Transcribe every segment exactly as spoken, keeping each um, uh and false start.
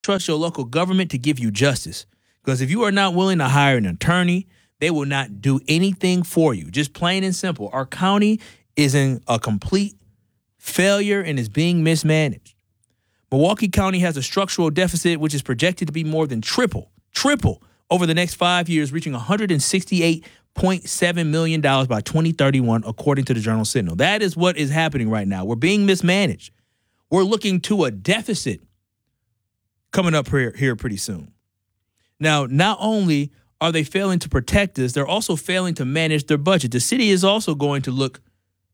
trust your local government to give you justice. Because if you are not willing to hire an attorney, they will not do anything for you. Just plain and simple. Our county is in a complete failure and is being mismanaged. Milwaukee County has a structural deficit which is projected to be more than triple, triple over the next five years, reaching one hundred sixty-eight point seven million dollars by twenty thirty-one, according to the Journal Sentinel. That is what is happening right now. We're being mismanaged. We're looking to a deficit coming up here, here pretty soon. Now, not only are they failing to protect us, they're also failing to manage their budget. The city is also going to look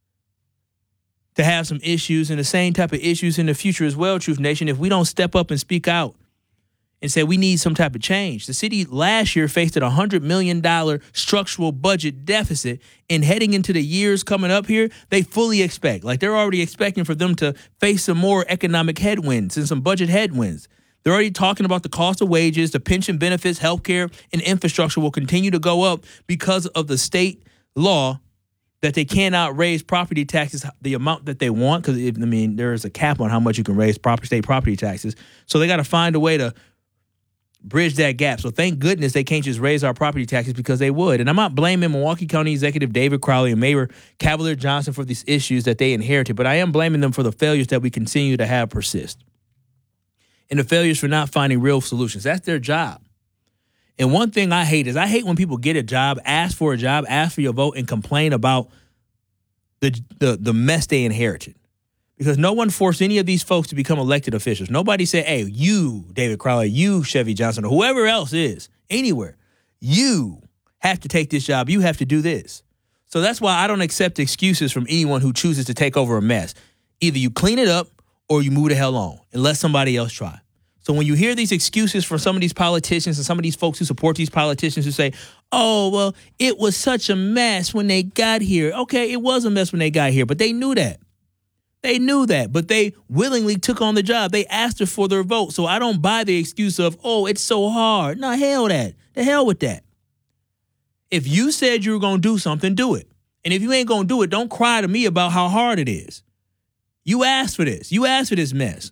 to have some issues and the same type of issues in the future as well, Truth Nation, if we don't step up and speak out and say we need some type of change. The city last year faced a one hundred million dollars structural budget deficit, and heading into the years coming up here, they fully expect, like they're already expecting for them to face some more economic headwinds and some budget headwinds. They're already talking about the cost of wages, the pension benefits, healthcare, and infrastructure will continue to go up because of the state law that they cannot raise property taxes the amount that they want, because, I mean, there is a cap on how much you can raise property, state property taxes. So they got to find a way to bridge that gap. So thank goodness they can't just raise our property taxes, because they would. And I'm not blaming Milwaukee County Executive David Crowley and Mayor Cavalier Johnson for these issues that they inherited, but I am blaming them for the failures that we continue to have persist. And the failures for not finding real solutions. That's their job. And one thing I hate is I hate when people get a job, ask for a job, ask for your vote, and complain about the the, the mess they inherited. Because no one forced any of these folks to become elected officials. Nobody said, hey, you, David Crowley, you, Chevy Johnson, or whoever else is, anywhere, you have to take this job. You have to do this. So that's why I don't accept excuses from anyone who chooses to take over a mess. Either you clean it up or you move the hell on and let somebody else try. So when you hear these excuses from some of these politicians and some of these folks who support these politicians who say, oh, well, it was such a mess when they got here. Okay, it was a mess when they got here, but they knew that. They knew that, but they willingly took on the job. They asked her for their vote. So I don't buy the excuse of, oh, it's so hard. No, hell that. The hell with that. If you said you were going to do something, do it. And if you ain't going to do it, don't cry to me about how hard it is. You asked for this. You asked for this mess.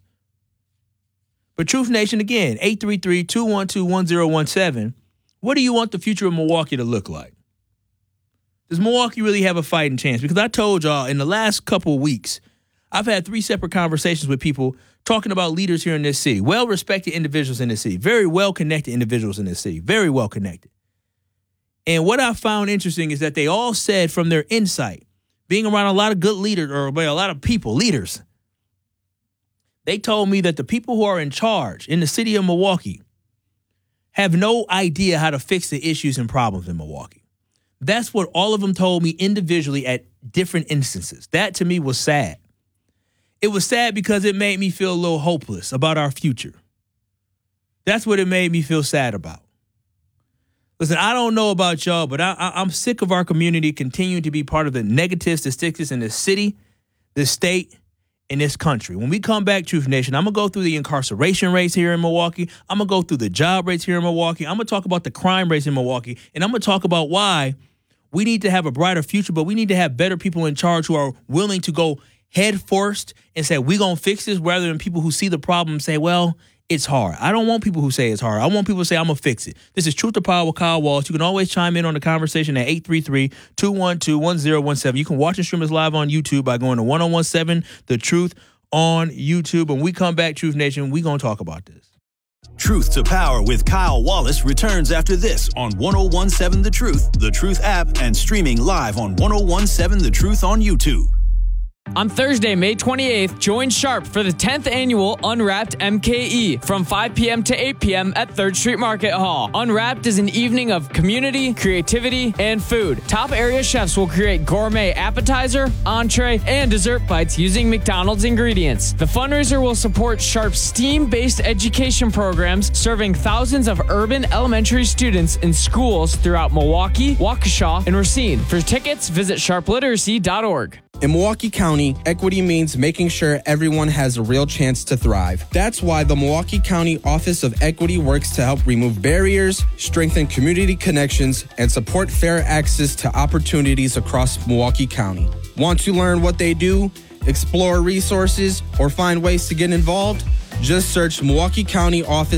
But Truth Nation, again, eight three three, two one two, one zero one seven. What do you want the future of Milwaukee to look like? Does Milwaukee really have a fighting chance? Because I told y'all in the last couple of weeks, I've had three separate conversations with people talking about leaders here in this city, well-respected individuals in this city, very well-connected individuals in this city, very well-connected. And what I found interesting is that they all said from their insight, being around a lot of good leaders, or a lot of people, leaders, they told me that the people who are in charge in the city of Milwaukee have no idea how to fix the issues and problems in Milwaukee. That's what all of them told me individually at different instances. That to me was sad. It was sad because it made me feel a little hopeless about our future. That's what it made me feel sad about. Listen, I don't know about y'all, but I, I, I'm sick of our community continuing to be part of the negative statistics in this city, this state, and this country. When we come back, Truth Nation, I'm going to go through the incarceration rates here in Milwaukee. I'm going to go through the job rates here in Milwaukee. I'm going to talk about the crime rates in Milwaukee. And I'm going to talk about why we need to have a brighter future, but we need to have better people in charge who are willing to go head first and say, we're going to fix this, rather than people who see the problem and say, well, it's hard. I don't want people who say it's hard. I want people to say, I'm going to fix it. This is Truth to Power with Kyle Walsh. You can always chime in on the conversation at eight three three, two one two, one zero one seven. You can watch and stream us live on YouTube by going to one oh one seven The Truth on YouTube. When we come back, Truth Nation, we're going to talk about this. Truth to Power with Kyle Wallace returns after this on one oh one seven The Truth, The Truth app, and streaming live on one oh one seven The Truth on YouTube. On Thursday, May twenty-eighth, join Sharp for the tenth annual Unwrapped M K E from five p.m. to eight p.m. at third Street Market Hall. Unwrapped is an evening of community, creativity, and food. Top area chefs will create gourmet appetizer, entree, and dessert bites using McDonald's ingredients. The fundraiser will support Sharp's STEAM-based education programs, serving thousands of urban elementary students in schools throughout Milwaukee, Waukesha, and Racine. For tickets, visit sharp literacy dot org. In Milwaukee County, equity means making sure everyone has a real chance to thrive. That's why the Milwaukee County Office of Equity works to help remove barriers, strengthen community connections, and support fair access to opportunities across Milwaukee County. Want to learn what they do, explore resources, or find ways to get involved? Just search Milwaukee County Office